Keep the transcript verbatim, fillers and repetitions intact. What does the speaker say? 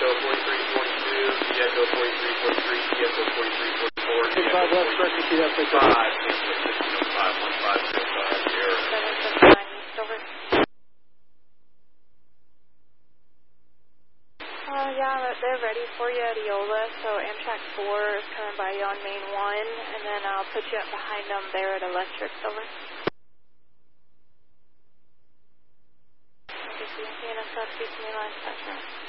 Echo forty-three forty-two, Echo forty-three forty-three, Echo forty-three forty-four, six five left, correct, repeat that, six five, six six six five one five zero five zero. seven seven nine East, over. Uh, yeah, they're ready for you at Eola, so Amtrak four is coming by you on main one, and then I'll put you up behind them there at Electric, over. C N S F, C C N line, touch